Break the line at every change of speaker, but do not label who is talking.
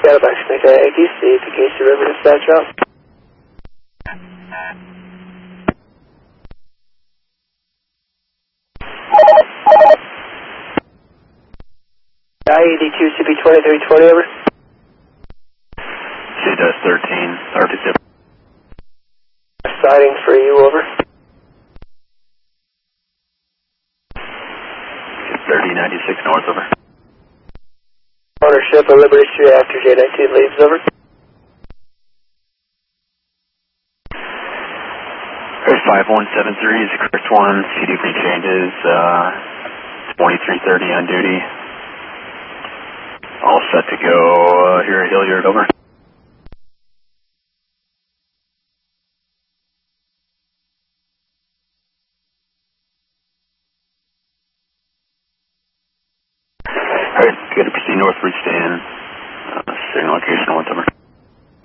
Saddleback Snake Yankee, see the Casey River dispatch out. IED2 CP2320, over.
C-Dust 13, RTC.
Sighting for you, over.
3096 north, over.
Ownership of Liberty Street after J19 leaves, over.
Chris 5173 is Chris 1, CDP changes, 2330 on duty. All set to go here at Hilliard, over. Alright, good to proceed north, reach stand, signal location 1, over.